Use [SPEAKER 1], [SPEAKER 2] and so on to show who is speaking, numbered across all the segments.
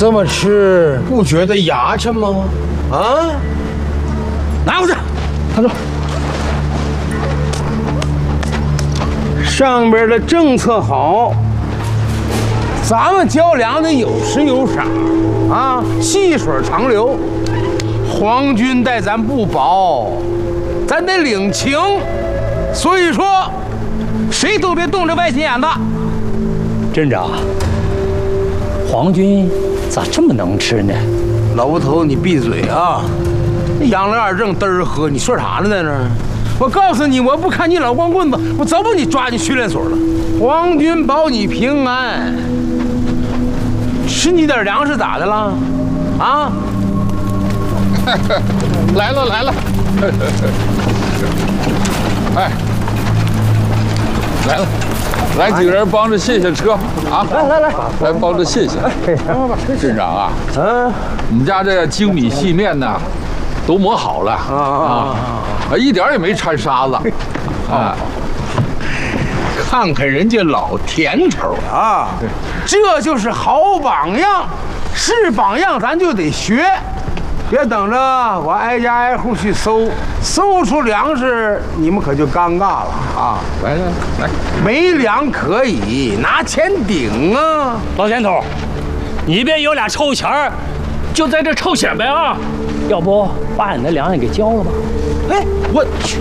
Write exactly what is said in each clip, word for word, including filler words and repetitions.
[SPEAKER 1] 这么吃不觉得牙碜吗？啊，拿过去，他说。 上边的政策好，咱们交粮得有时有赏啊，细水长流。皇军待咱不薄，咱得领情。所以说，谁都别动这歪心眼子。
[SPEAKER 2] 镇长，皇军咋这么能吃呢？
[SPEAKER 1] 老吴头，你闭嘴啊！养了二正嘚儿喝，你说啥呢在那儿？ 我告诉你，我不看你老光棍子，我早把你抓进训练所了。皇军保你平安，吃你点粮食咋的了？啊！
[SPEAKER 3] 来了来了，哎，来了，来几个人帮着卸卸车啊！
[SPEAKER 1] 来来来，
[SPEAKER 3] 来帮着卸卸。镇长啊，嗯，我们家这精米细面呢，都磨好了啊啊。 啊，一点也没掺沙子，啊！
[SPEAKER 1] 看看人家老田头啊，这就是好榜样，是榜样咱就得学，别等着我挨家挨户去搜，搜出粮食你们可就尴尬了啊！
[SPEAKER 3] 来来来，
[SPEAKER 1] 没粮可以拿钱顶啊！
[SPEAKER 2] 老田头，你别有俩臭钱儿，就在这臭显摆啊！要不把你的粮也给交了吧？
[SPEAKER 1] 哎，我去！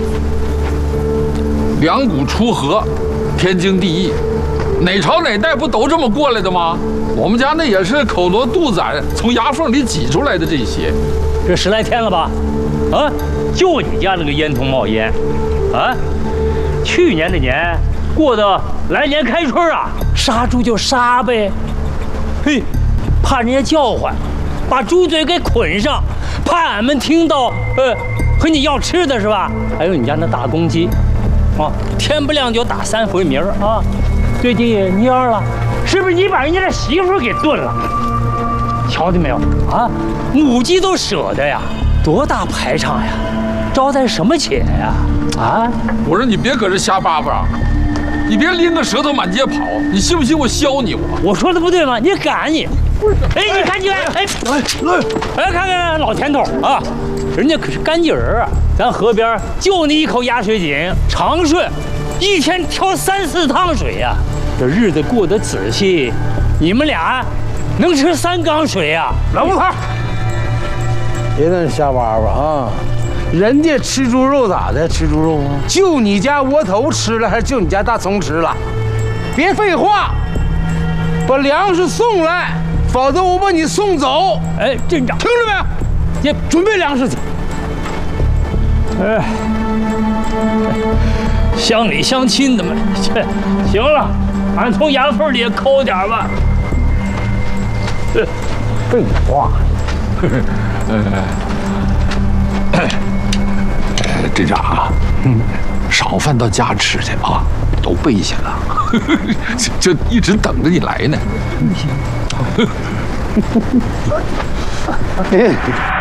[SPEAKER 3] 两股出河，天经地义，哪朝哪代不都这么过来的吗？我们家那也是口挪肚攒，从牙缝里挤出来的这些。
[SPEAKER 2] 这十来天了吧？啊，就你家那个烟囱冒烟，啊！去年的年过得来年开春啊，杀猪就杀呗，嘿，怕人家叫唤，把猪嘴给捆上，怕俺们听到，呃。 和你要吃的是吧？还有你家那大公鸡，啊，天不亮就打三回鸣啊！最近也蔫了，是不是你把人家的媳妇给炖了？瞧见没有啊？母鸡都舍得呀，多大排场呀！招待什么且呀？啊！
[SPEAKER 3] 我说你别搁这瞎叭叭，你别拎个舌头满街跑，你信不信我削你我？
[SPEAKER 2] 我说的不对吗？你敢你？哎，你看你看，哎，来来，哎，看看老田头啊！ 人家可是干净人啊！咱河边就那一口鸭水井，长顺，一天挑三四趟水呀、啊。这日子过得仔细，你们俩能吃三缸水呀、啊？
[SPEAKER 1] 老吴头，别在那瞎叭叭啊！人家吃猪肉咋的？吃猪肉啊？就你家窝头吃了，还是就你家大葱吃了？别废话，把粮食送来，否则我把你送走！
[SPEAKER 2] 哎，镇长，
[SPEAKER 1] 听着没有？ 也准备粮食去。
[SPEAKER 2] 哎，乡里乡亲的们，这行了，俺从牙缝里抠点吧。
[SPEAKER 1] 废话。
[SPEAKER 3] 呃，镇长啊，少饭到家吃去啊，都备下了，就一直等着你来呢。
[SPEAKER 1] 行。